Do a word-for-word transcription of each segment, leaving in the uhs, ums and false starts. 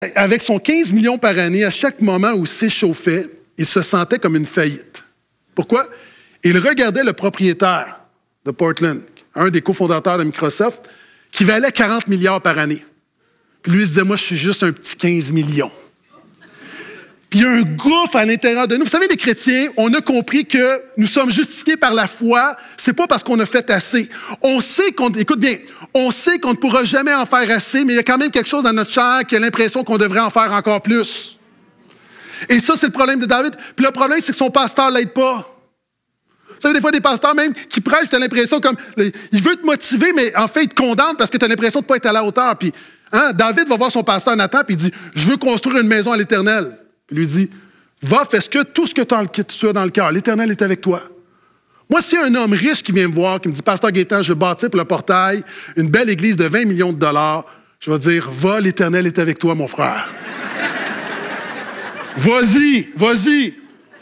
avec son quinze millions par année, à chaque moment où il s'échauffait, il se sentait comme une faillite. Pourquoi? Il regardait le propriétaire de Portland, un des cofondateurs de Microsoft, qui valait quarante milliards par année. Puis lui, il se disait, moi, je suis juste un petit quinze millions. Puis il y a un gouffre à l'intérieur de nous. Vous savez, les chrétiens, on a compris que nous sommes justifiés par la foi. C'est pas parce qu'on a fait assez. On sait qu'on, écoute bien, on sait qu'on ne pourra jamais en faire assez, mais il y a quand même quelque chose dans notre chair qui a l'impression qu'on devrait en faire encore plus. Et ça, c'est le problème de David. Puis le problème, c'est que son pasteur ne l'aide pas. Vous savez, des fois, des pasteurs même qui prêchent, tu as l'impression comme, il veut te motiver, mais en fait, il te condamne parce que tu as l'impression de ne pas être à la hauteur. Puis, hein, David va voir son pasteur Nathan, puis il dit, je veux construire une maison à l'Éternel. Il lui dit, va, fais ce que, tout ce que tu as dans le cœur. L'Éternel est avec toi. Moi, s'il y a un homme riche qui vient me voir, qui me dit, Pasteur Gaétan, je veux bâtir pour le portail une belle église de vingt millions de dollars, je vais dire, va, l'Éternel est avec toi, mon frère. Vas-y, vas-y.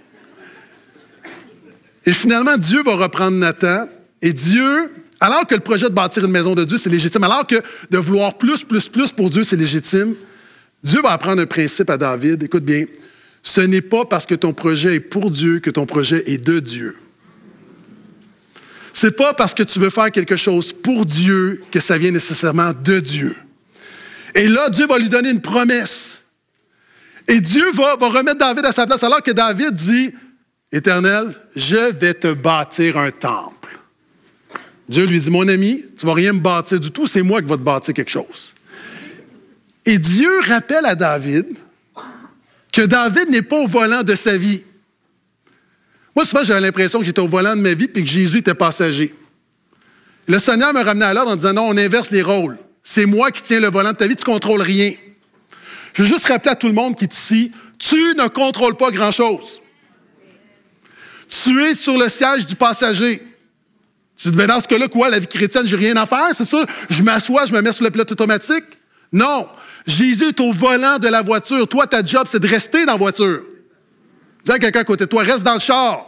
Et finalement, Dieu va reprendre Nathan. Et Dieu, alors que le projet de bâtir une maison de Dieu, c'est légitime, alors que de vouloir plus, plus, plus pour Dieu, c'est légitime, Dieu va apprendre un principe à David. Écoute bien, ce n'est pas parce que ton projet est pour Dieu que ton projet est de Dieu. C'est pas parce que tu veux faire quelque chose pour Dieu que ça vient nécessairement de Dieu. Et là, Dieu va lui donner une promesse. Et Dieu va, va remettre David à sa place alors que David dit, « Éternel, je vais te bâtir un temple. » Dieu lui dit, « Mon ami, tu ne vas rien me bâtir du tout, c'est moi qui vais te bâtir quelque chose. » Et Dieu rappelle à David que David n'est pas au volant de sa vie. Moi, souvent, j'avais l'impression que j'étais au volant de ma vie et que Jésus était passager. Le Seigneur me ramenait à l'ordre en disant, non, on inverse les rôles. C'est moi qui tiens le volant de ta vie, tu ne contrôles rien. Je veux juste rappeler à tout le monde qui est ici, tu ne contrôles pas grand-chose. Tu es sur le siège du passager. Tu te dis, dans ce cas-là, quoi, la vie chrétienne, j'ai rien à faire, c'est ça? Je m'assois, je me mets sur le pilote automatique? Non. Jésus est au volant de la voiture. Toi, ta job, c'est de rester dans la voiture. Dis à quelqu'un à côté de toi, reste dans le char.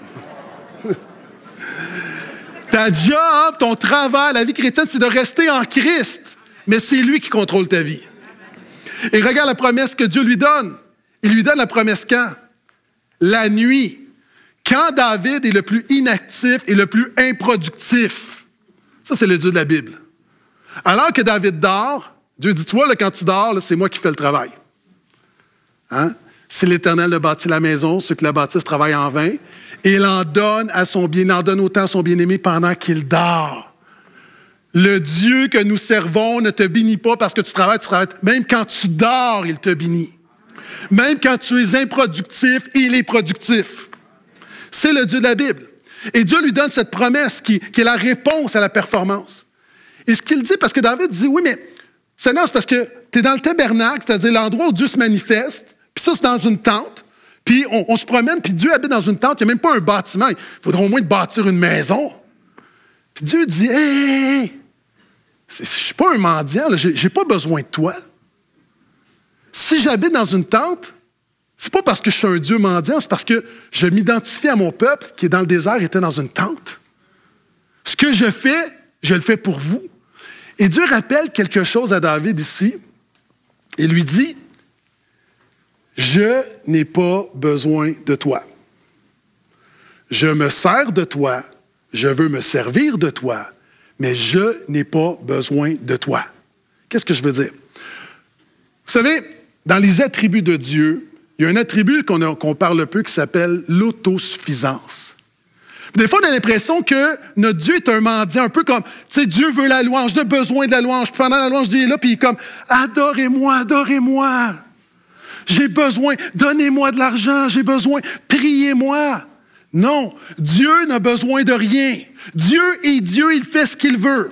Ta job, ton travail, la vie chrétienne, c'est de rester en Christ. Mais c'est lui qui contrôle ta vie. Et regarde la promesse que Dieu lui donne. Il lui donne la promesse quand? La nuit. Quand David est le plus inactif et le plus improductif. Ça, c'est le Dieu de la Bible. Alors que David dort, Dieu dit, tu vois, là, quand tu dors, là, c'est moi qui fais le travail. Hein? C'est l'Éternel de bâtir la maison, ceux qui la bâtissent travaillent en vain. Et il en donne à son bien, il en donne autant à son bien-aimé pendant qu'il dort. Le Dieu que nous servons ne te bénit pas parce que tu travailles, tu travailles. Même quand tu dors, il te bénit. Même quand tu es improductif, il est productif. C'est le Dieu de la Bible. Et Dieu lui donne cette promesse qui, qui est la réponse à la performance. Et ce qu'il dit, parce que David dit, oui, mais Seigneur, c'est parce que tu es dans le tabernacle, c'est-à-dire l'endroit où Dieu se manifeste, puis ça, c'est dans une tente, puis on, on se promène, puis Dieu habite dans une tente, il n'y a même pas un bâtiment, il faudrait au moins te bâtir une maison. Puis Dieu dit, hé, hey, hey, je ne suis pas un mendiant, je n'ai pas besoin de toi. Si j'habite dans une tente, c'est pas parce que je suis un Dieu mendiant, c'est parce que je m'identifie à mon peuple qui est dans le désert, était dans une tente. Ce que je fais, je le fais pour vous. Et Dieu rappelle quelque chose à David ici et lui dit, « Je n'ai pas besoin de toi. Je me sers de toi, je veux me servir de toi, mais je n'ai pas besoin de toi. » Qu'est-ce que je veux dire? Vous savez, dans les attributs de Dieu, il y a un attribut qu'on a, qu'on parle peu qui s'appelle l'autosuffisance. Des fois, on a l'impression que notre Dieu est un mendiant, un peu comme, tu sais, Dieu veut la louange, j'ai besoin de la louange. Puis pendant la louange, Dieu est là, puis il est comme, adorez-moi, adorez-moi. J'ai besoin, donnez-moi de l'argent, j'ai besoin, priez-moi. Non, Dieu n'a besoin de rien. Dieu est Dieu, il fait ce qu'il veut.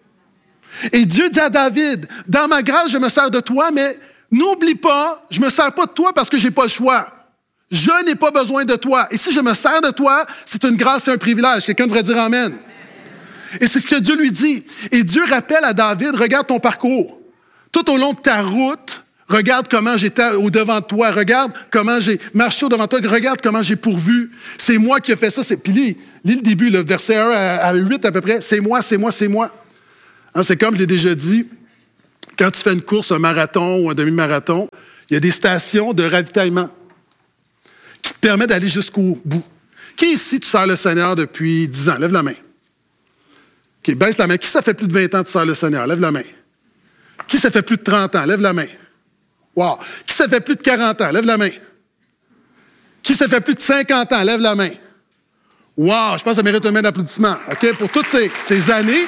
Et Dieu dit à David, dans ma grâce, je me sers de toi, mais n'oublie pas, je ne me sers pas de toi parce que je n'ai pas le choix. Je n'ai pas besoin de toi. Et si je me sers de toi, c'est une grâce et un privilège. Quelqu'un devrait dire amen. Amen. Et c'est ce que Dieu lui dit. Et Dieu rappelle à David, regarde ton parcours. Tout au long de ta route, regarde comment j'étais au-devant de toi. Regarde comment j'ai marché au-devant de toi. Regarde comment j'ai pourvu. C'est moi qui ai fait ça. C'est... Puis lis, lis le début, le verset un à huit à peu près. C'est moi, c'est moi, c'est moi. Hein, c'est comme je l'ai déjà dit. Quand tu fais une course, un marathon ou un demi-marathon, il y a des stations de ravitaillement qui te permettent d'aller jusqu'au bout. Qui ici, tu sers le Seigneur depuis dix ans? Lève la main. OK, baisse la main. Qui ça fait plus de vingt ans que tu sers le Seigneur? Lève la main. Qui ça fait plus de trente ans? Lève la main. Wow. Qui ça fait plus de quarante ans? Lève la main. Qui ça fait plus de cinquante ans? Lève la main. Wow, je pense que ça mérite un main d'applaudissement. OK, pour toutes ces, ces années.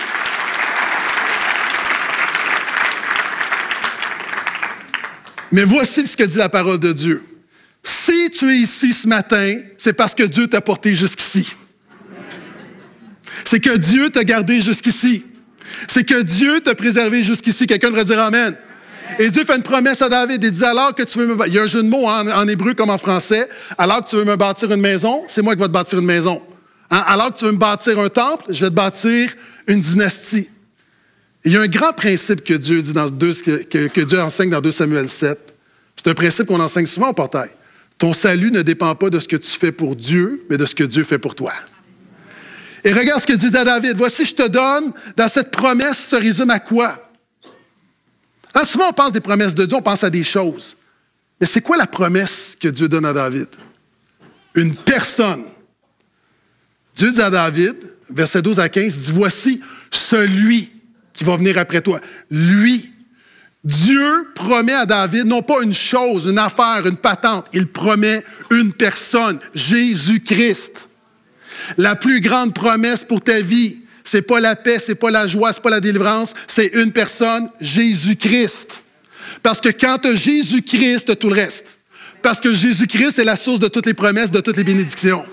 Mais voici ce que dit la parole de Dieu. Si tu es ici ce matin, c'est parce que Dieu t'a porté jusqu'ici. C'est que Dieu t'a gardé jusqu'ici. C'est que Dieu t'a préservé jusqu'ici. Quelqu'un devrait dire Amen. Et Dieu fait une promesse à David. Il dit, alors que tu veux me... Il y a un jeu de mots en, en hébreu comme en français. Alors que tu veux me bâtir une maison, c'est moi qui vais te bâtir une maison. Hein? Alors que tu veux me bâtir un temple, je vais te bâtir une dynastie. Et il y a un grand principe que Dieu dit dans deux, que, que Dieu enseigne dans deux Samuel sept. C'est un principe qu'on enseigne souvent au portail. Ton salut ne dépend pas de ce que tu fais pour Dieu, mais de ce que Dieu fait pour toi. Et regarde ce que Dieu dit à David. Voici, je te donne, dans cette promesse, se résume à quoi? Hein, souvent, on pense des promesses de Dieu, on pense à des choses. Mais c'est quoi la promesse que Dieu donne à David? Une personne. Dieu dit à David, versets douze à quinze, dit, voici celui qui va venir après toi. Lui. Dieu promet à David, non pas une chose, une affaire, une patente, il promet une personne, Jésus-Christ. La plus grande promesse pour ta vie, c'est pas la paix, c'est pas la joie, c'est pas la délivrance, c'est une personne, Jésus-Christ. Parce que quand tu as Jésus-Christ, tu as tout le reste. Parce que Jésus-Christ est la source de toutes les promesses, de toutes les bénédictions.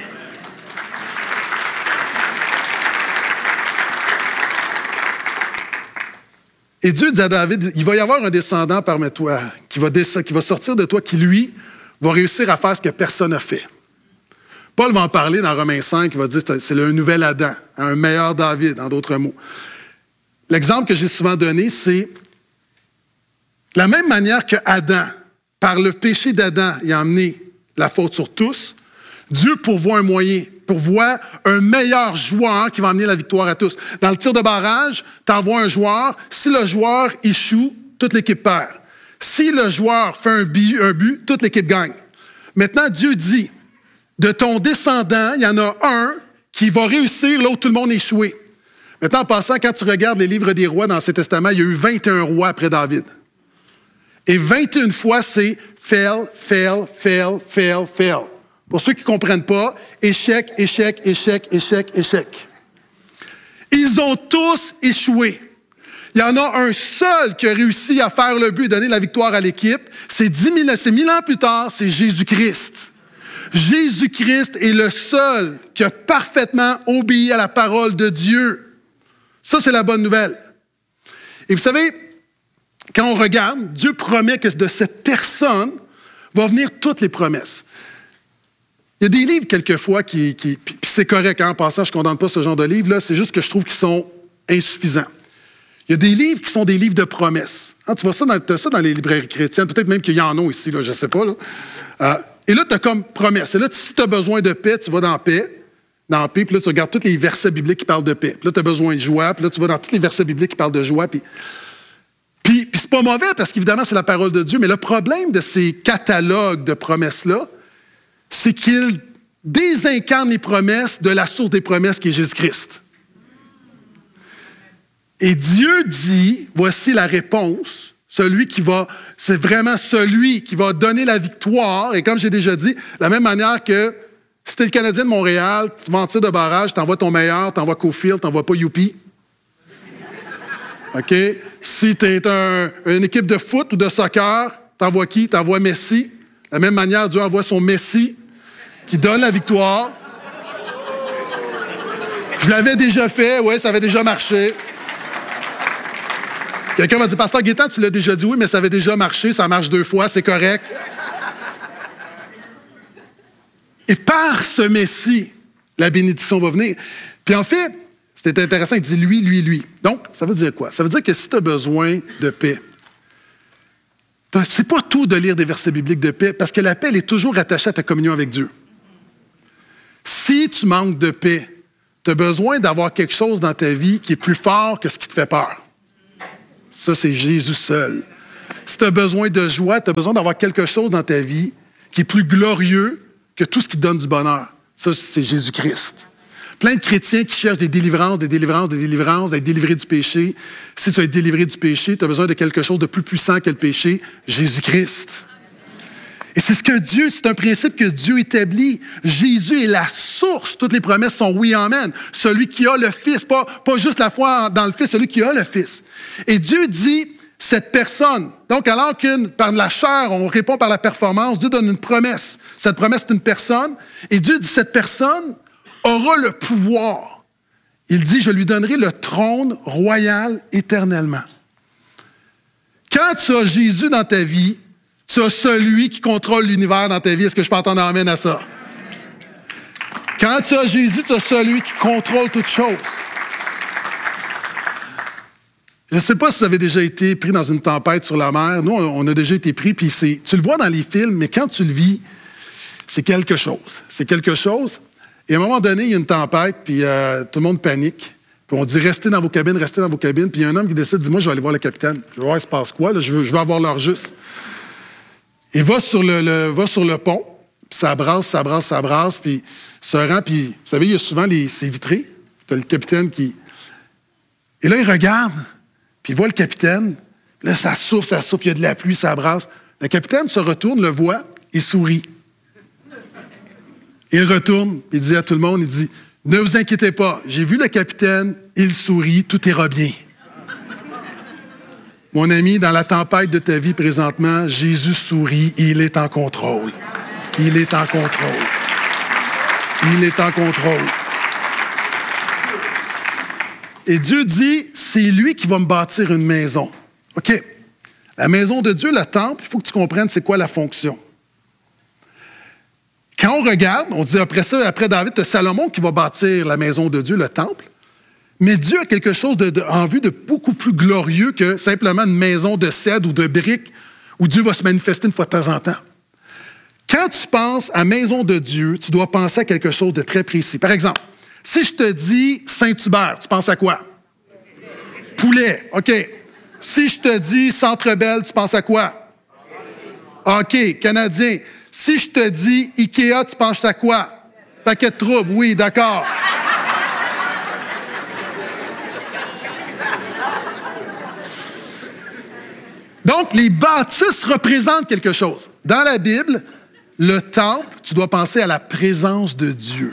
Et Dieu dit à David, il va y avoir un descendant parmi toi qui va, descend, qui va sortir de toi, qui, lui, va réussir à faire ce que personne n'a fait. Paul va en parler dans Romains cinq, il va dire que c'est un nouvel Adam, un meilleur David, en d'autres mots. L'exemple que j'ai souvent donné, c'est de la même manière que Adam, par le péché d'Adam, il a amené la faute sur tous, Dieu pourvoit un moyen, pourvoit un meilleur joueur qui va amener la victoire à tous. Dans le tir de barrage, tu envoies un joueur. Si le joueur échoue, toute l'équipe perd. Si le joueur fait un but, un but, toute l'équipe gagne. Maintenant, Dieu dit, de ton descendant, il y en a un qui va réussir là où tout le monde a échoué. Maintenant, en passant, quand tu regardes les livres des rois dans l'Ancien Testament, il y a eu vingt et un rois après David. Et vingt et une fois, c'est fail, fail, fail, fail, fail. Pour ceux qui ne comprennent pas, échec, échec, échec, échec, échec. Ils ont tous échoué. Il y en a un seul qui a réussi à faire le but et donner la victoire à l'équipe. C'est dix mille, c'est mille ans plus tard, c'est Jésus-Christ. Jésus-Christ est le seul qui a parfaitement obéi à la parole de Dieu. Ça, c'est la bonne nouvelle. Et vous savez, quand on regarde, Dieu promet que de cette personne vont venir toutes les promesses. Il y a des livres, quelquefois, qui... qui puis c'est correct, hein, en passant, je ne condamne pas ce genre de livres-là, c'est juste que je trouve qu'ils sont insuffisants. Il y a des livres qui sont des livres de promesses. Hein, tu vois ça dans, tu as ça dans les librairies chrétiennes, peut-être même qu'il y en a ici, là, je ne sais pas. Là. Euh, et là, tu as comme promesse. Et là, si tu as besoin de paix, tu vas dans paix, dans paix, puis là, tu regardes tous les versets bibliques qui parlent de paix. Puis là, tu as besoin de joie, puis là, tu vas dans tous les versets bibliques qui parlent de joie, puis... Puis, puis c'est pas mauvais, parce qu'évidemment, c'est la parole de Dieu, mais le problème de ces catalogues de promesses-là, c'est qu'ils désincarnent les promesses de la source des promesses qui est Jésus-Christ. Et Dieu dit, voici la réponse, celui qui va, c'est vraiment celui qui va donner la victoire. Et comme j'ai déjà dit, de la même manière que si tu es le Canadien de Montréal, tu vas en tir de barrage, tu envoies ton meilleur, tu envoies Cofield, tu n'envoies pas Youpi. OK? Si tu es un, une équipe de foot ou de soccer, tu envoies qui? Tu envoies Messi. De la même manière, Dieu envoie son Messi qui donne la victoire. Je l'avais déjà fait, oui, ça avait déjà marché. Quelqu'un va dire, Pasteur Gaétan, tu l'as déjà dit, oui, mais ça avait déjà marché, ça marche deux fois, c'est correct. Et par ce Messie, la bénédiction va venir. Puis en fait, c'était intéressant, il dit lui, lui, lui. Donc, ça veut dire quoi? Ça veut dire que si tu as besoin de paix, c'est pas tout de lire des versets bibliques de paix, parce que la paix, elle est toujours attachée à ta communion avec Dieu. Si tu manques de paix, tu as besoin d'avoir quelque chose dans ta vie qui est plus fort que ce qui te fait peur. Ça, c'est Jésus seul. Si tu as besoin de joie, tu as besoin d'avoir quelque chose dans ta vie qui est plus glorieux que tout ce qui te donne du bonheur. Ça, c'est Jésus-Christ. Plein de chrétiens qui cherchent des délivrances, des délivrances, des délivrances, d'être délivrés du péché. Si tu as été délivré du péché, tu as besoin de quelque chose de plus puissant que le péché, Jésus-Christ. Et c'est ce que Dieu, c'est un principe que Dieu établit. Jésus est la source. Toutes les promesses sont oui, amen. Celui qui a le Fils, pas, pas juste la foi dans le Fils, celui qui a le Fils. Et Dieu dit, cette personne, donc alors que par la chair, on répond par la performance, Dieu donne une promesse. Cette promesse, c'est une personne. Et Dieu dit, cette personne aura le pouvoir. Il dit, je lui donnerai le trône royal éternellement. Quand tu as Jésus dans ta vie, tu as celui qui contrôle l'univers dans ta vie. Est-ce que je peux entendre amène à ça? Quand tu as Jésus, tu as celui qui contrôle toutes choses. Je ne sais pas si vous avez déjà été pris dans une tempête sur la mer. Nous, on a déjà été pris, puis c'est, tu le vois dans les films, mais quand tu le vis, c'est quelque chose. C'est quelque chose. Et à un moment donné, il y a une tempête, puis euh, tout le monde panique. Puis on dit, restez dans vos cabines, restez dans vos cabines. Puis il y a un homme qui décide, dis-moi, je vais aller voir le capitaine. Je vais voir, il se passe quoi, là, je veux, je veux avoir l'heure juste. Il va sur le, le, va sur le pont, puis ça brasse, ça brasse, ça brasse, puis se rend, puis vous savez, il y a souvent les, c'est vitré. Tu as le capitaine qui... Et là, il regarde, puis il voit le capitaine. Là, ça souffle, ça souffle, il y a de la pluie, ça brasse. Le capitaine se retourne, le voit, il sourit. Il retourne, il dit à tout le monde, il dit, « Ne vous inquiétez pas, j'ai vu le capitaine, il sourit, tout ira bien. » Mon ami, dans la tempête de ta vie présentement, Jésus sourit, il est en contrôle. Il est en contrôle. Il est en contrôle. Et Dieu dit, c'est lui qui va me bâtir une maison. OK. La maison de Dieu, le temple, il faut que tu comprennes c'est quoi la fonction. Quand on regarde, on dit après ça, après David, c'est Salomon qui va bâtir la maison de Dieu, le temple. Mais Dieu a quelque chose de, de, en vue de beaucoup plus glorieux que simplement une maison de cèdre ou de briques où Dieu va se manifester une fois de temps en temps. Quand tu penses à maison de Dieu, tu dois penser à quelque chose de très précis. Par exemple, si je te dis Saint-Hubert, tu penses à quoi? Poulet, OK. Si je te dis Centre Bell, tu penses à quoi? OK, Canadien. Si je te dis Ikea, tu penses à quoi? Paquet de troubles, oui, d'accord. Donc, les bâtisses représentent quelque chose. Dans la Bible, le temple, tu dois penser à la présence de Dieu.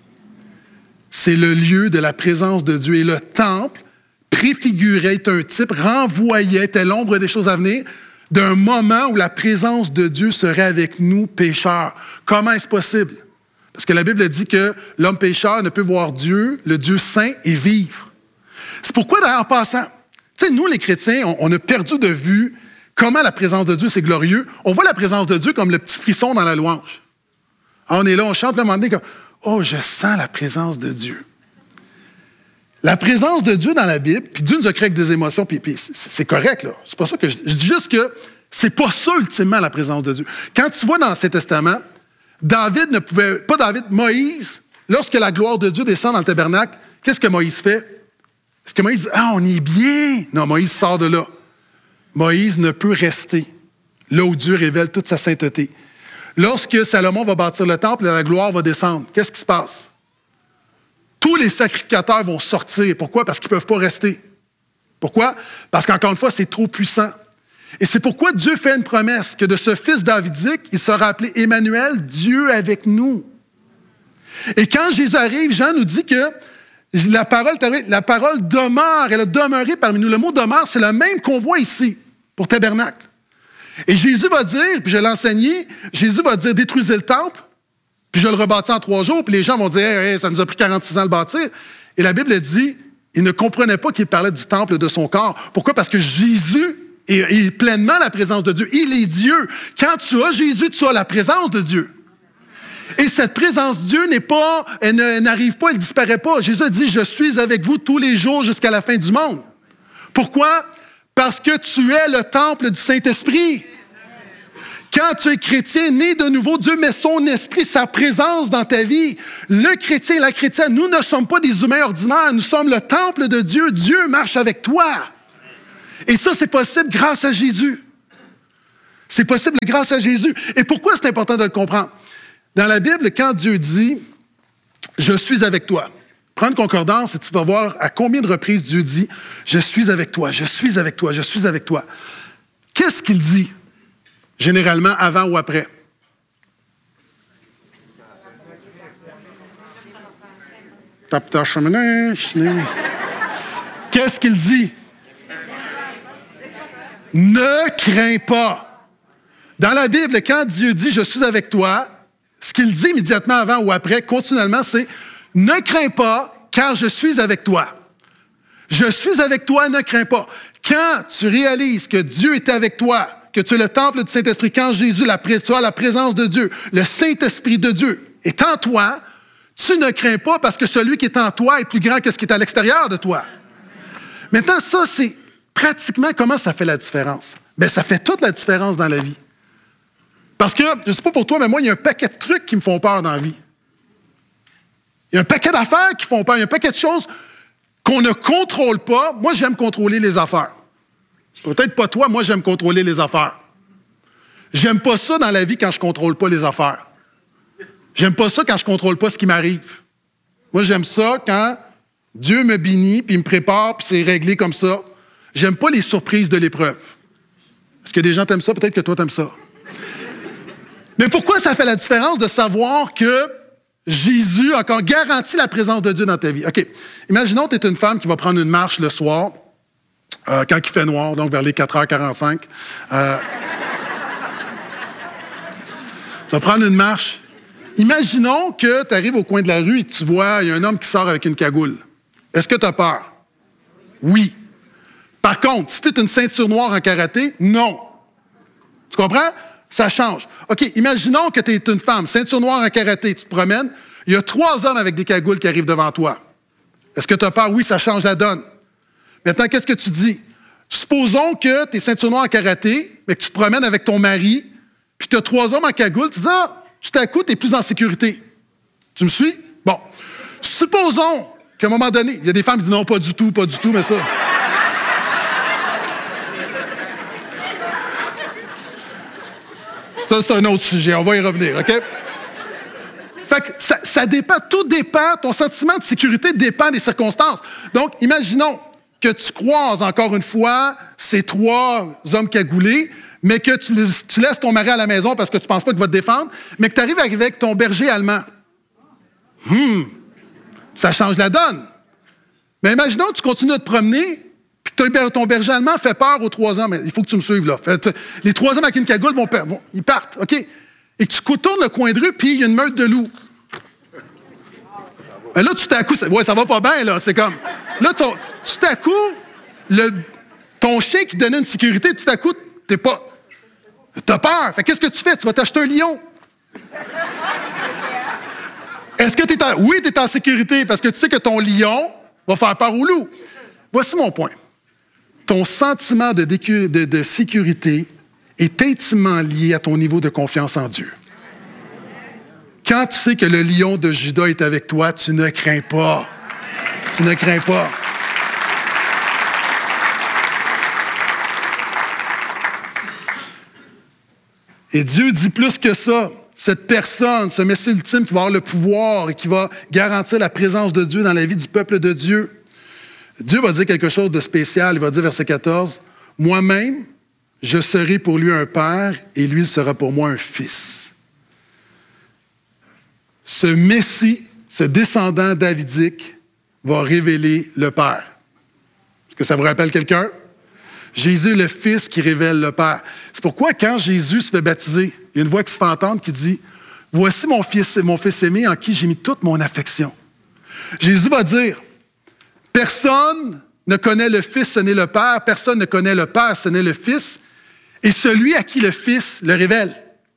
C'est le lieu de la présence de Dieu. Et le temple préfigurait un type, renvoyait, était l'ombre des choses à venir, d'un moment où la présence de Dieu serait avec nous, pécheurs. Comment est-ce possible? Parce que la Bible dit que l'homme pécheur ne peut voir Dieu, le Dieu saint, et vivre. C'est pourquoi, d'ailleurs, en passant, tu sais, nous, les chrétiens, on, on a perdu de vue comment la présence de Dieu, c'est glorieux. On voit la présence de Dieu comme le petit frisson dans la louange. On est là, on chante, le moment donné, comme « Oh, je sens la présence de Dieu ». La présence de Dieu dans la Bible, puis Dieu nous a créé avec des émotions, puis, puis c'est, c'est correct, là. C'est pas ça que je, je dis juste que c'est pas ça, ultimement, la présence de Dieu. Quand tu vois dans l'Ancien Testament, David ne pouvait, pas David, Moïse, lorsque la gloire de Dieu descend dans le tabernacle, qu'est-ce que Moïse fait? Est-ce que Moïse dit, ah, on est bien? Non, Moïse sort de là. Moïse ne peut rester là où Dieu révèle toute sa sainteté. Lorsque Salomon va bâtir le temple, la gloire va descendre. Qu'est-ce qui se passe? Tous les sacrificateurs vont sortir. Pourquoi? Parce qu'ils ne peuvent pas rester. Pourquoi? Parce qu'encore une fois, c'est trop puissant. Et c'est pourquoi Dieu fait une promesse, que de ce fils davidique, il sera appelé Emmanuel, Dieu avec nous. Et quand Jésus arrive, Jean nous dit que la parole, la parole demeure, elle a demeuré parmi nous. Le mot demeure, c'est le même qu'on voit ici, pour tabernacle. Et Jésus va dire, puis je l'ai enseigné, Jésus va dire, détruisez le temple, puis je le rebâtis en trois jours, puis les gens vont dire, hey, hey, ça nous a pris quarante-six ans à le bâtir. Et la Bible dit, ils ne comprenaient pas qu'il parlait du temple de son corps. Pourquoi? Parce que Jésus est, est pleinement la présence de Dieu. Il est Dieu. Quand tu as Jésus, tu as la présence de Dieu. Et cette présence de Dieu n'est pas, elle, ne, elle n'arrive pas, elle ne disparaît pas. Jésus dit, je suis avec vous tous les jours jusqu'à la fin du monde. Pourquoi? Parce que tu es le temple du Saint-Esprit. Quand tu es chrétien, né de nouveau, Dieu met son esprit, sa présence dans ta vie. Le chrétien, la chrétienne, nous ne sommes pas des humains ordinaires. Nous sommes le temple de Dieu. Dieu marche avec toi. Et ça, c'est possible grâce à Jésus. C'est possible grâce à Jésus. Et pourquoi c'est important de le comprendre? Dans la Bible, quand Dieu dit « Je suis avec toi », prends une concordance et tu vas voir à combien de reprises Dieu dit « Je suis avec toi, je suis avec toi, je suis avec toi ». Qu'est-ce qu'il dit, généralement, avant ou après? Tape ta cheminée. Qu'est-ce qu'il dit? Ne crains pas. Dans la Bible, quand Dieu dit « Je suis avec toi », ce qu'il dit immédiatement avant ou après, continuellement, c'est « Ne crains pas, car je suis avec toi. » Je suis avec toi, ne crains pas. Quand tu réalises que Dieu est avec toi, que tu es le temple du Saint-Esprit, quand Jésus, la, tu as la présence de Dieu, le Saint-Esprit de Dieu est en toi, tu ne crains pas parce que celui qui est en toi est plus grand que ce qui est à l'extérieur de toi. Maintenant, ça, c'est pratiquement comment ça fait la différence. Bien, ça fait toute la différence dans la vie. Parce que, je ne sais pas pour toi, mais moi, il y a un paquet de trucs qui me font peur dans la vie. Il y a un paquet d'affaires qui font peur. Il y a un paquet de choses qu'on ne contrôle pas. Moi, j'aime contrôler les affaires. Peut-être pas toi, moi, j'aime contrôler les affaires. J'aime pas ça dans la vie quand je ne contrôle pas les affaires. J'aime pas ça quand je ne contrôle pas ce qui m'arrive. Moi, j'aime ça quand Dieu me bénit, puis il me prépare, puis c'est réglé comme ça. J'aime pas les surprises de l'épreuve. Est-ce que des gens t'aiment ça? Peut-être que toi, t'aimes ça. Mais pourquoi ça fait la différence de savoir que Jésus a encore garanti la présence de Dieu dans ta vie? OK. Imaginons que tu es une femme qui va prendre une marche le soir, euh, quand il fait noir, donc vers les quatre heures quarante-cinq. Euh, tu vas prendre une marche. Imaginons que tu arrives au coin de la rue et tu vois, il y a un homme qui sort avec une cagoule. Est-ce que tu as peur? Oui. Par contre, si tu es une ceinture noire en karaté, non. Tu comprends? Ça change. OK, imaginons que tu es une femme, ceinture noire en karaté, tu te promènes, il y a trois hommes avec des cagoules qui arrivent devant toi. Est-ce que tu as peur? Oui, ça change la donne. Maintenant, qu'est-ce que tu dis? Supposons que tu es ceinture noire en karaté, mais que tu te promènes avec ton mari, puis tu as trois hommes en cagoule, tu dis, ah, tout à coup, tu es plus en sécurité. Tu me suis? Bon. Supposons qu'à un moment donné, il y a des femmes qui disent non, pas du tout, pas du tout, mais ça. Ça, c'est un autre sujet. On va y revenir, OK? Fait que ça, ça dépend, tout dépend, ton sentiment de sécurité dépend des circonstances. Donc, imaginons que tu croises encore une fois ces trois hommes cagoulés, mais que tu, tu laisses ton mari à la maison parce que tu ne penses pas qu'il va te défendre, mais que tu arrives avec ton berger allemand. Hum, ça change la donne. Mais imaginons que tu continues de te promener, puis que ton berger allemand fait peur aux trois hommes. Il faut que tu me suives, là. Fait, les trois hommes avec une cagoule vont, vont ils partent, OK? Et que tu tournes le coin de rue, puis il y a une meute de loups. Et là, tout à coup, ça, ouais, ça va pas bien, là. C'est comme. Là, ton, tout à coup, le, ton chien qui donnait une sécurité, tout à coup, t'es pas. T'as peur. Fait qu'est-ce que tu fais? Tu vas t'acheter un lion. Est-ce que t'es en. Oui, t'es en sécurité parce que tu sais que ton lion va faire peur au loup. Voici mon point. Ton sentiment de, décu... de, de sécurité est intimement lié à ton niveau de confiance en Dieu. Quand tu sais que le lion de Juda est avec toi, tu ne crains pas. Tu ne crains pas. Et Dieu dit plus que ça. Cette personne, ce Messie ultime qui va avoir le pouvoir et qui va garantir la présence de Dieu dans la vie du peuple de Dieu, Dieu va dire quelque chose de spécial. Il va dire, verset quatorze, « Moi-même, je serai pour lui un père et lui sera pour moi un fils. » Ce Messie, ce descendant davidique, va révéler le Père. Est-ce que ça vous rappelle quelqu'un? Jésus est le Fils qui révèle le Père. C'est pourquoi quand Jésus se fait baptiser, il y a une voix qui se fait entendre qui dit, « Voici mon fils, mon fils aimé en qui j'ai mis toute mon affection. » Jésus va dire, « Personne ne connaît le Fils, ce n'est le Père. Personne ne connaît le Père, ce n'est le Fils. Et celui à qui le Fils le révèle. »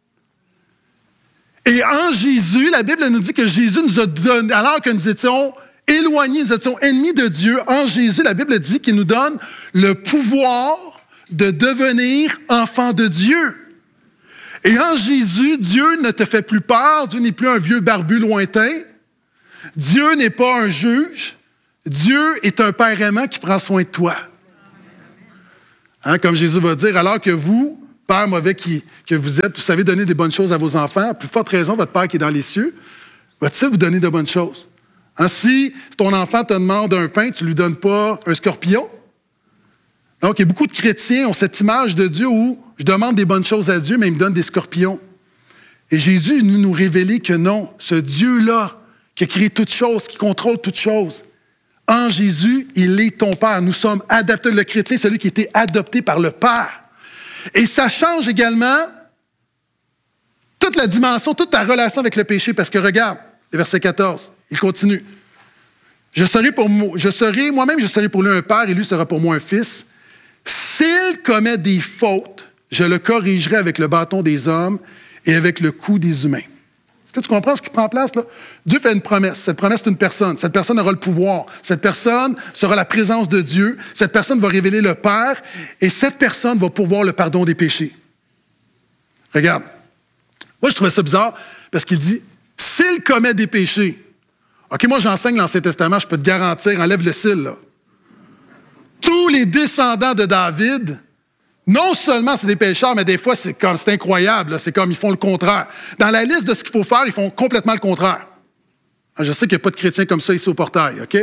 Et en Jésus, la Bible nous dit que Jésus nous a donné, alors que nous étions éloignés, nous étions ennemis de Dieu, en Jésus, la Bible dit qu'il nous donne le pouvoir de devenir enfant de Dieu. Et en Jésus, Dieu ne te fait plus peur, Dieu n'est plus un vieux barbu lointain, Dieu n'est pas un juge, Dieu est un Père aimant qui prend soin de toi. Hein, comme Jésus va dire, alors que vous, Père mauvais qui, que vous êtes, vous savez donner des bonnes choses à vos enfants, à plus forte raison, votre Père qui est dans les cieux, va-t-il vous donner de bonnes choses? Hein, si ton enfant te demande un pain, tu ne lui donnes pas un scorpion? Donc, il y a beaucoup de chrétiens qui ont cette image de Dieu où je demande des bonnes choses à Dieu, mais il me donne des scorpions. Et Jésus nous nous révélait que non, ce Dieu-là, qui a créé toutes choses, qui contrôle toutes choses, en Jésus, il est ton Père. Nous sommes adoptés. Le chrétien, celui qui a été adopté par le Père. Et ça change également toute la dimension, toute ta relation avec le péché. Parce que regarde, le verset quatorze, il continue. Je serai pour moi, je serai, moi-même, je serai pour lui un père et lui sera pour moi un fils. S'il commet des fautes, je le corrigerai avec le bâton des hommes et avec le coup des humains. Est-ce que tu comprends ce qui prend place là? Dieu fait une promesse. Cette promesse, c'est une personne. Cette personne aura le pouvoir. Cette personne sera la présence de Dieu. Cette personne va révéler le Père et cette personne va pourvoir le pardon des péchés. Regarde. Moi, je trouvais ça bizarre parce qu'il dit « s'il commet des péchés ». OK, moi, j'enseigne l'Ancien Testament, je peux te garantir, enlève le s'il, là. Tous les descendants de David, non seulement c'est des pécheurs, mais des fois, c'est comme c'est incroyable, là, c'est comme ils font le contraire. Dans la liste de ce qu'il faut faire, ils font complètement le contraire. Je sais qu'il n'y a pas de chrétiens comme ça ici au portail, OK?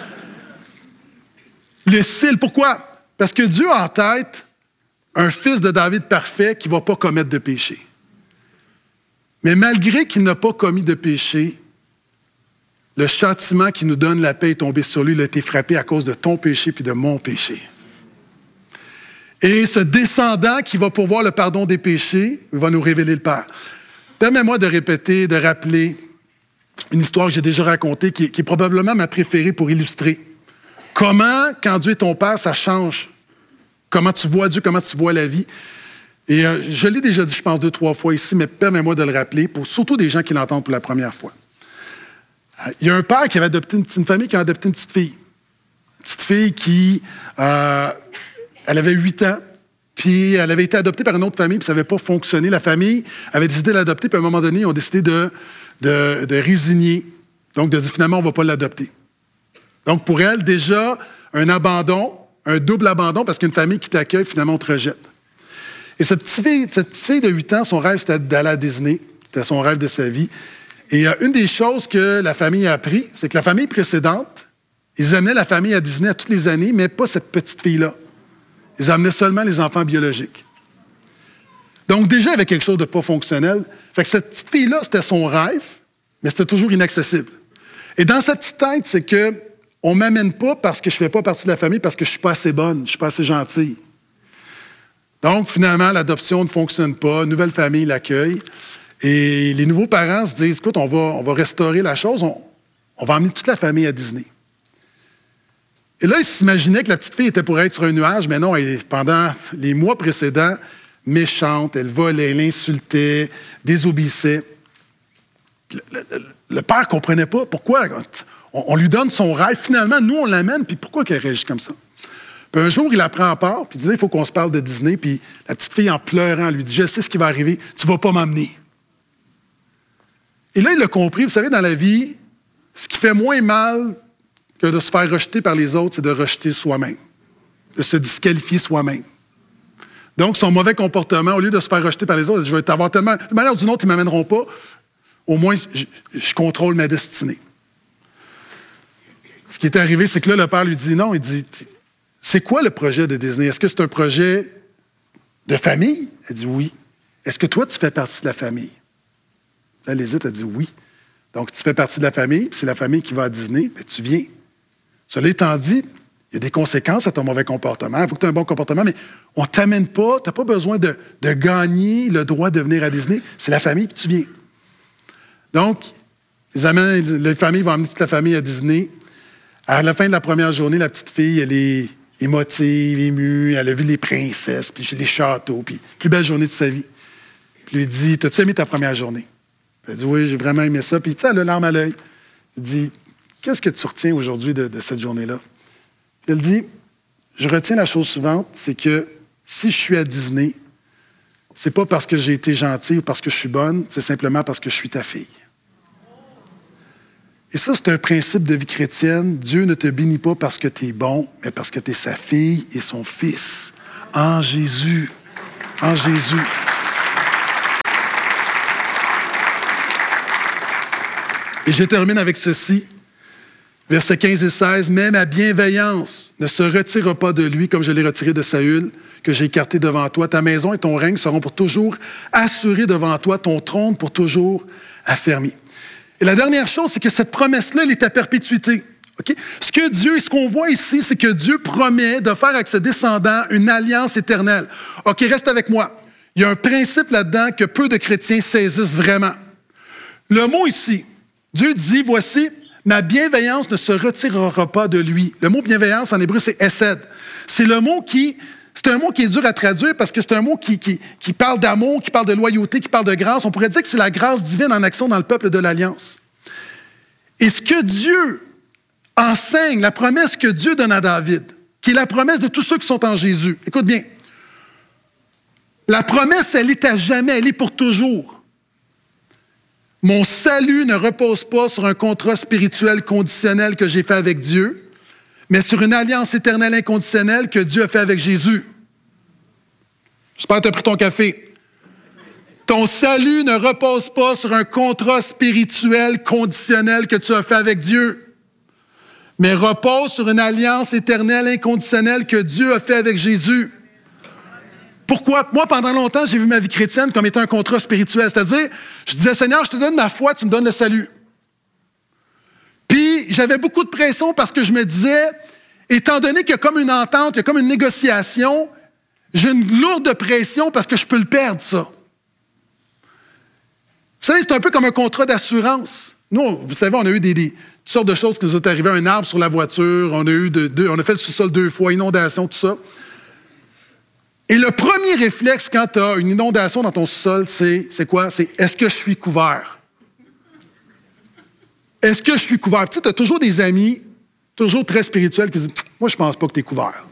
Les cils, pourquoi? Parce que Dieu a en tête un fils de David parfait qui ne va pas commettre de péché. Mais malgré qu'il n'a pas commis de péché, le châtiment qui nous donne la paix est tombé sur lui. Il a été frappé à cause de ton péché puis de mon péché. Et ce descendant qui va pourvoir le pardon des péchés, il va nous révéler le Père. Permets-moi de répéter, de rappeler une histoire que j'ai déjà racontée, qui est, qui est probablement ma préférée pour illustrer comment, quand Dieu est ton Père, ça change. Comment tu vois Dieu, comment tu vois la vie. Et euh, je l'ai déjà dit, je pense, deux, trois fois ici, mais permets-moi de le rappeler, pour surtout des gens qui l'entendent pour la première fois. Il y a un père qui avait adopté une, une famille qui a adopté une petite fille. Une petite fille qui, euh, elle avait huit ans, puis elle avait été adoptée par une autre famille, puis ça n'avait pas fonctionné. La famille avait décidé de l'adopter, puis à un moment donné, ils ont décidé de, de, de résigner. Donc, de dire finalement, on ne va pas l'adopter. Donc, pour elle, déjà, un abandon, un double abandon, parce qu'une famille qui t'accueille, finalement, on te rejette. Et cette petite fille, cette petite fille de huit ans, son rêve, c'était d'aller à Disney. C'était son rêve de sa vie. Et euh, une des choses que la famille a appris, c'est que la famille précédente, ils amenaient la famille à Disney à toutes les années, mais pas cette petite fille-là. Ils amenaient seulement les enfants biologiques. Donc déjà, il y avait quelque chose de pas fonctionnel. Fait que cette petite fille-là, c'était son rêve, mais c'était toujours inaccessible. Et dans sa petite tête, c'est que on ne m'amène pas parce que je ne fais pas partie de la famille, parce que je ne suis pas assez bonne, je ne suis pas assez gentille. Donc, finalement, l'adoption ne fonctionne pas, nouvelle famille l'accueille. Et les nouveaux parents se disent, écoute, on va, on va restaurer la chose, on, on va emmener toute la famille à Disney. Et là, ils s'imaginaient que la petite fille était pour être sur un nuage, mais non, elle, pendant les mois précédents, méchante, elle volait, elle insultait, désobéissait. Le, le, le père ne comprenait pas pourquoi. On, on lui donne son rêve, finalement, nous, on l'amène, puis pourquoi qu'elle réagit comme ça? Puis un jour, il la prend à part, puis il dit, il faut qu'on se parle de Disney, puis la petite fille, en pleurant, lui dit, je sais ce qui va arriver, tu ne vas pas m'emmener. Et là, il l'a compris. Vous savez, dans la vie, ce qui fait moins mal que de se faire rejeter par les autres, c'est de rejeter soi-même, de se disqualifier soi-même. Donc, son mauvais comportement, au lieu de se faire rejeter par les autres, je vais t'avoir tellement... De manière ou d'une autre, ils ne m'amèneront pas. Au moins, je, je contrôle ma destinée. Ce qui est arrivé, c'est que là, le père lui dit non. Il dit, c'est quoi le projet de Disney? Est-ce que c'est un projet de famille? Elle dit oui. Est-ce que toi, tu fais partie de la famille? Là, elle hésite, elle dit oui. Donc, tu fais partie de la famille, puis c'est la famille qui va à Disney, bien, tu viens. Cela étant dit, il y a des conséquences à ton mauvais comportement. Il faut que tu aies un bon comportement, mais on ne t'amène pas, tu n'as pas besoin de, de gagner le droit de venir à Disney. C'est la famille, puis tu viens. Donc, les, amènent, les familles vont amener toute la famille à Disney. À la fin de la première journée, la petite fille, elle est émotive, émue, elle a vu les princesses, puis les châteaux, puis plus belle journée de sa vie. Puis lui dit, t'as-tu aimé ta première journée? Elle dit, oui, j'ai vraiment aimé ça. Puis, tu sais, elle a l'arme à l'œil. Il dit, qu'est-ce que tu retiens aujourd'hui de, de cette journée-là? Puis elle dit, je retiens la chose suivante, c'est que si je suis à Disney, c'est pas parce que j'ai été gentille ou parce que je suis bonne, c'est simplement parce que je suis ta fille. Et ça, c'est un principe de vie chrétienne. Dieu ne te bénit pas parce que tu es bon, mais parce que tu es sa fille et son fils. En Jésus. En Jésus. Et je termine avec ceci. Versets quinze et seize. « Mais ma bienveillance ne se retirera pas de lui, comme je l'ai retiré de Saül, que j'ai écarté devant toi. Ta maison et ton règne seront pour toujours assurés devant toi, ton trône pour toujours affermi. » Et la dernière chose, c'est que cette promesse-là, elle est à perpétuité. Okay? Ce que Dieu, et ce qu'on voit ici, c'est que Dieu promet de faire avec ce descendant une alliance éternelle. OK, reste avec moi. Il y a un principe là-dedans que peu de chrétiens saisissent vraiment. Le mot ici, Dieu dit, voici, ma bienveillance ne se retirera pas de lui. Le mot bienveillance en hébreu, c'est hesed. C'est le mot qui, c'est un mot qui est dur à traduire parce que c'est un mot qui, qui, qui parle d'amour, qui parle de loyauté, qui parle de grâce. On pourrait dire que c'est la grâce divine en action dans le peuple de l'Alliance. Et ce que Dieu enseigne, la promesse que Dieu donne à David, qui est la promesse de tous ceux qui sont en Jésus. Écoute bien. La promesse, elle est à jamais, elle est pour toujours. Mon salut ne repose pas sur un contrat spirituel conditionnel que j'ai fait avec Dieu, mais sur une alliance éternelle inconditionnelle que Dieu a fait avec Jésus. J'espère que tu as pris ton café. Ton salut ne repose pas sur un contrat spirituel conditionnel que tu as fait avec Dieu, mais repose sur une alliance éternelle inconditionnelle que Dieu a fait avec Jésus. Pourquoi? Moi, pendant longtemps, j'ai vu ma vie chrétienne comme étant un contrat spirituel. C'est-à-dire, je disais, Seigneur, je te donne ma foi, tu me donnes le salut. Puis, j'avais beaucoup de pression parce que je me disais, étant donné qu'il y a comme une entente, il y a comme une négociation, j'ai une lourde pression parce que je peux le perdre, ça. Vous savez, c'est un peu comme un contrat d'assurance. Nous, vous savez, on a eu des, des, toutes sortes de choses qui nous sont arrivées, un arbre sur la voiture, on a, eu de, de, on a fait le sous-sol deux fois, inondation, tout ça. Et le premier réflexe quand tu as une inondation dans ton sous-sol, c'est, c'est quoi? C'est est-ce que je suis couvert? Est-ce que je suis couvert? Tu sais, tu as toujours des amis, toujours très spirituels, qui disent moi, je pense pas que tu es couvert.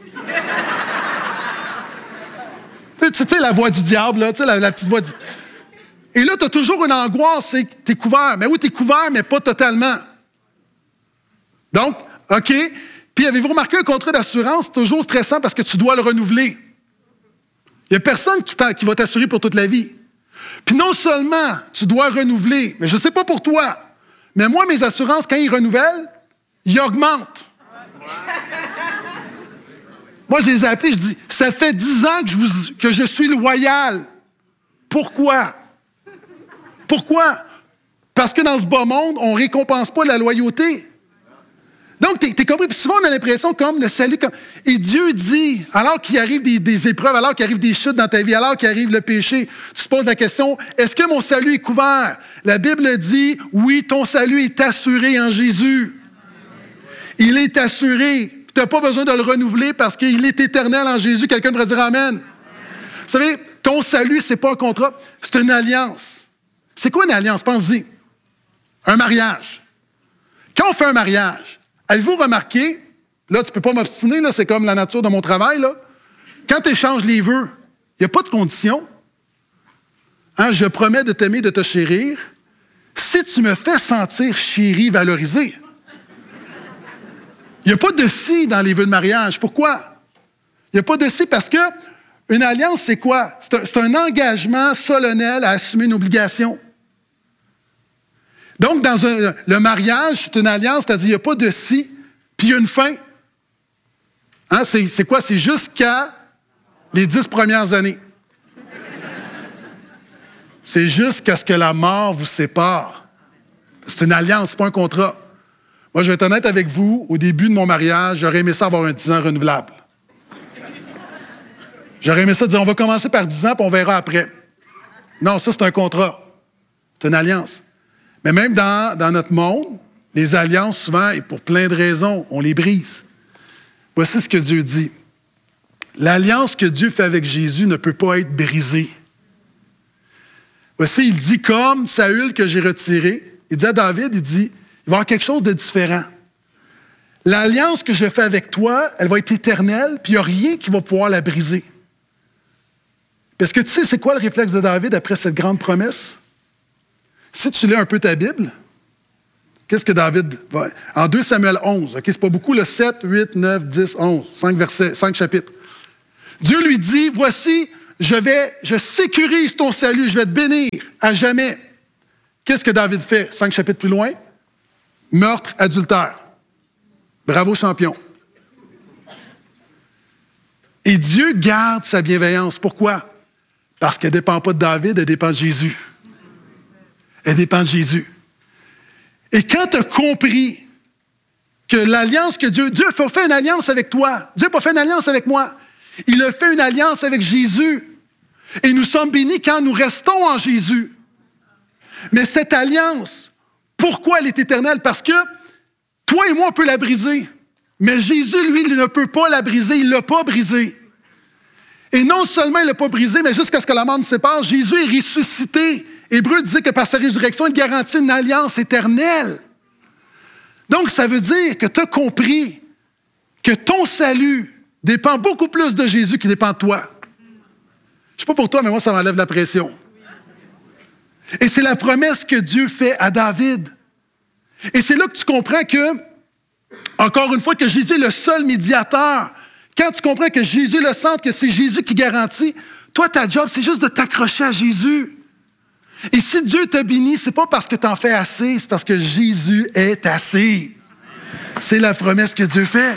Tu sais, la voix du diable, là, tu sais, la, la petite voix du. Et là, tu as toujours une angoisse, c'est que tu es couvert. Mais oui, tu es couvert, mais pas totalement. Donc, OK. Puis, avez-vous remarqué un contrat d'assurance? C'est toujours stressant parce que tu dois le renouveler. Il n'y a personne qui, qui va t'assurer pour toute la vie. Puis non seulement tu dois renouveler, mais je ne sais pas pour toi, mais moi, mes assurances, quand ils renouvellent, ils augmentent. Moi, je les ai appelés, je dis, ça fait dix ans que je, vous, que je suis loyal. Pourquoi? Pourquoi? Parce que dans ce bas monde, on ne récompense pas la loyauté. Donc, tu es compris. Puis souvent, on a l'impression comme le salut. Comme... Et Dieu dit, alors qu'il arrive des, des épreuves, alors qu'il arrive des chutes dans ta vie, alors qu'il arrive le péché, tu te poses la question, est-ce que mon salut est couvert? La Bible dit, oui, ton salut est assuré en Jésus. Il est assuré. Tu n'as pas besoin de le renouveler parce qu'il est éternel en Jésus. Quelqu'un devrait dire Amen. Amen. Vous savez, ton salut, ce n'est pas un contrat, c'est une alliance. C'est quoi une alliance? Pense-y. Un mariage. Quand on fait un mariage, avez-vous remarqué, là, tu ne peux pas m'obstiner, là, c'est comme la nature de mon travail, là. Quand tu échanges les vœux, il n'y a pas de condition. Hein, je promets de t'aimer, de te chérir. Si tu me fais sentir chéri, valorisé, il n'y a pas de si dans les vœux de mariage. Pourquoi? Il n'y a pas de si parce que une alliance, c'est quoi? C'est un, c'est un engagement solennel à assumer une obligation. Donc, dans un, le mariage, c'est une alliance, c'est-à-dire qu'il n'y a pas de si, puis il y a une fin. Hein, c'est, c'est quoi? C'est jusqu'à les dix premières années. C'est jusqu'à ce que la mort vous sépare. C'est une alliance, c'est pas un contrat. Moi, je vais être honnête avec vous, au début de mon mariage, j'aurais aimé ça avoir un dix ans renouvelable. J'aurais aimé ça dire, on va commencer par dix ans, puis on verra après. Non, ça, c'est un contrat. C'est une alliance. Mais même dans, dans notre monde, les alliances, souvent, et pour plein de raisons, on les brise. Voici ce que Dieu dit. L'alliance que Dieu fait avec Jésus ne peut pas être brisée. Voici, il dit, comme Saül que j'ai retiré, il dit à David, il dit, il va y avoir quelque chose de différent. L'alliance que je fais avec toi, elle va être éternelle, puis il n'y a rien qui va pouvoir la briser. Parce que tu sais, c'est quoi le réflexe de David après cette grande promesse? Si tu lis un peu ta Bible, qu'est-ce que David va... En deux Samuel onze, okay, c'est pas beaucoup, le sept, huit, neuf, dix, onze, cinq versets, cinq chapitres. Dieu lui dit, voici, je vais, je sécurise ton salut, je vais te bénir à jamais. Qu'est-ce que David fait? Cinq chapitres plus loin. Meurtre, adultère. Bravo, champion. Et Dieu garde sa bienveillance. Pourquoi? Parce qu'elle ne dépend pas de David, elle dépend de Jésus. Elle dépend de Jésus. Et quand tu as compris que l'alliance que Dieu... Dieu a fait une alliance avec toi. Dieu n'a pas fait une alliance avec moi. Il a fait une alliance avec Jésus. Et nous sommes bénis quand nous restons en Jésus. Mais cette alliance, pourquoi elle est éternelle? Parce que toi et moi, on peut la briser. Mais Jésus, lui, il ne peut pas la briser. Il ne l'a pas brisée. Et non seulement il ne l'a pas brisée, mais jusqu'à ce que la mort nous sépare, Jésus est ressuscité. Hébreu disait que par sa résurrection, il garantit une alliance éternelle. Donc, ça veut dire que tu as compris que ton salut dépend beaucoup plus de Jésus qu'il dépend de toi. Je ne sais pas pour toi, mais moi, ça m'enlève la pression. Et c'est la promesse que Dieu fait à David. Et c'est là que tu comprends que, encore une fois, que Jésus est le seul médiateur. Quand tu comprends que Jésus est le centre, que c'est Jésus qui garantit, toi, ta job, c'est juste de t'accrocher à Jésus. Et si Dieu t'a béni, c'est pas parce que tu en fais assez, c'est parce que Jésus est assez. C'est la promesse que Dieu fait.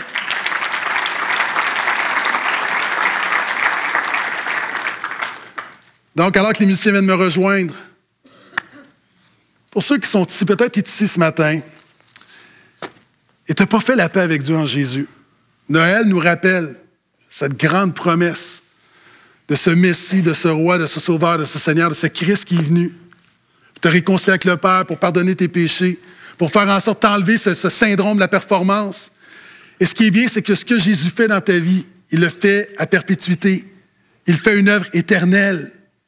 Donc, alors que les musiciens viennent me rejoindre, pour ceux qui sont ici, peut-être tu es ici ce matin, et tu n'as pas fait la paix avec Dieu en Jésus. Noël nous rappelle cette grande promesse de ce Messie, de ce roi, de ce sauveur, de ce Seigneur, de ce Christ qui est venu pour te réconcilier avec le Père, pour pardonner tes péchés, pour faire en sorte d'enlever ce, ce syndrome de la performance. Et ce qui est bien, c'est que ce que Jésus fait dans ta vie, il le fait à perpétuité. Il fait une œuvre éternelle.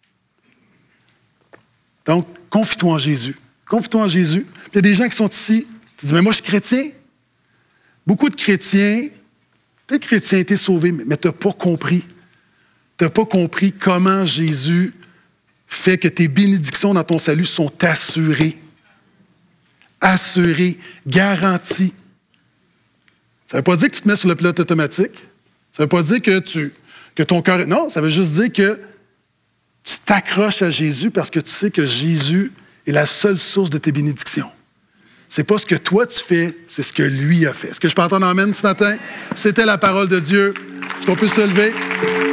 Donc, confie-toi en Jésus. Confie-toi en Jésus. Puis il y a des gens qui sont ici, tu dis, mais moi, je suis chrétien. Beaucoup de chrétiens, t'es chrétien, t'es sauvé, mais tu n'as pas compris. Tu n'as pas compris comment Jésus fait que tes bénédictions dans ton salut sont assurées. Assurées, garanties. Ça ne veut pas dire que tu te mets sur le pilote automatique. Ça ne veut pas dire que, tu, que ton cœur... Non, ça veut juste dire que tu t'accroches à Jésus parce que tu sais que Jésus est la seule source de tes bénédictions. C'est pas ce que toi tu fais, c'est ce que lui a fait. Est-ce que je peux entendre amen ce matin? C'était la parole de Dieu. Est-ce qu'on peut se lever?